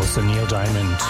große Neil Diamond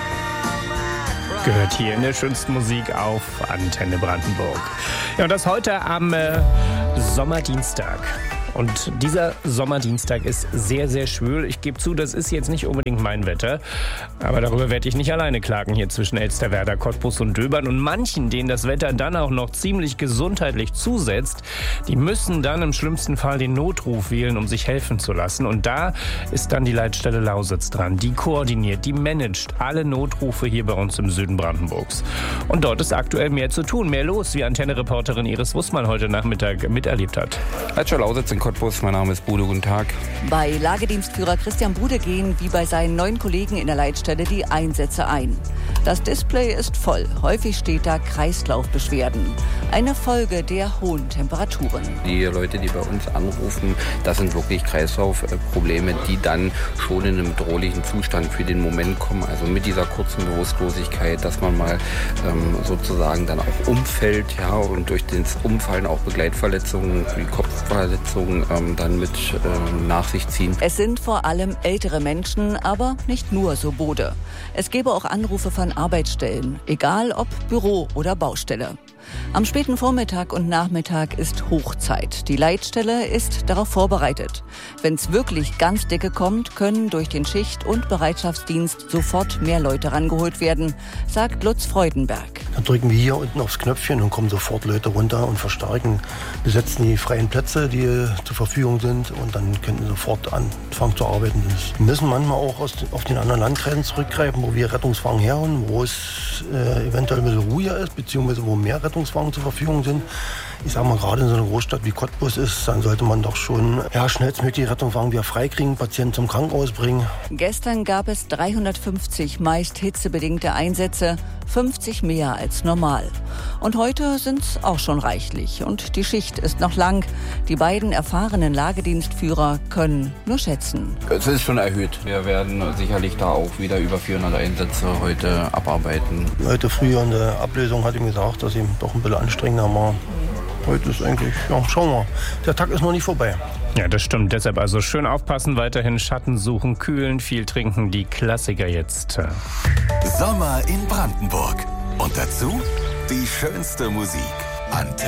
gehört hier in der schönsten Musik auf Antenne Brandenburg. Ja, und das heute am Sommerdienstag. Und dieser Sommerdienstag ist sehr, sehr schwül. Ich gebe zu, das ist jetzt nicht unbedingt mein Wetter. Aber darüber werde ich nicht alleine klagen hier zwischen Elsterwerda, Cottbus und Döbern. Und manchen, denen das Wetter dann auch noch ziemlich gesundheitlich zusetzt, die müssen dann im schlimmsten Fall den Notruf wählen, um sich helfen zu lassen. Und da ist dann die Leitstelle Lausitz dran. Die koordiniert, die managt alle Notrufe hier bei uns im Süden Brandenburgs. Und dort ist aktuell mehr zu tun, mehr los, wie Antenne-Reporterin Iris Wussmann heute Nachmittag miterlebt hat. Leitstelle Lausitz in Cottbus, mein Name ist Bude, guten Tag. Bei Lagedienstführer Christian Bude gehen, wie bei seinen 9 Kollegen in der Leitstelle, die Einsätze ein. Das Display ist voll. Häufig steht da Kreislaufbeschwerden. Eine Folge der hohen Temperaturen. Die Leute, die bei uns anrufen, das sind wirklich Kreislaufprobleme, die dann schon in einem bedrohlichen Zustand für den Moment kommen. Also mit dieser kurzen Bewusstlosigkeit, dass man mal sozusagen dann auch umfällt, ja, und durch das Umfallen auch Begleitverletzungen wie Kopfverletzungen dann mit nach sich ziehen. Es sind vor allem ältere Menschen, aber nicht nur, so Bude. Es gäbe auch Anrufe von Arbeitsstellen, egal ob Büro oder Baustelle. Am späten Vormittag und Nachmittag ist Hochzeit. Die Leitstelle ist darauf vorbereitet. Wenn es wirklich ganz dicke kommt, können durch den Schicht- und Bereitschaftsdienst sofort mehr Leute rangeholt werden, sagt Lutz Freudenberg. Dann drücken wir hier unten aufs Knöpfchen und kommen sofort Leute runter und verstärken, besetzen die freien Plätze, die zur Verfügung sind, und dann können sie sofort anfangen zu arbeiten. Wir müssen manchmal auch auf den anderen Landkreisen zurückgreifen, wo wir Rettungswagen herholen, wo es eventuell ein bisschen ruhiger ist, beziehungsweise wo mehr Rettungswagen zur Verfügung sind. Ich sage mal, gerade in so einer Großstadt wie Cottbus ist, dann sollte man doch schon schnellstmöglich die Rettungswagen wieder freikriegen, Patienten zum Krankenhaus bringen. Gestern gab es 350 meist hitzebedingte Einsätze, 50 mehr als normal. Und heute sind es auch schon reichlich. Und die Schicht ist noch lang. Die beiden erfahrenen Lagedienstführer können nur schätzen. Es ist schon erhöht. Wir werden sicherlich da auch wieder über 400 Einsätze heute abarbeiten. Heute früher in der Ablösung hatte ich mir gesagt, dass ich doch ein bisschen anstrengender war. Heute ist eigentlich, ja, schauen wir. Der Tag ist noch nicht vorbei. Ja, das stimmt. Deshalb also schön aufpassen, weiterhin Schatten suchen, kühlen, viel trinken. Die Klassiker jetzt. Sommer in Brandenburg. Und dazu die schönste Musik. Antenne.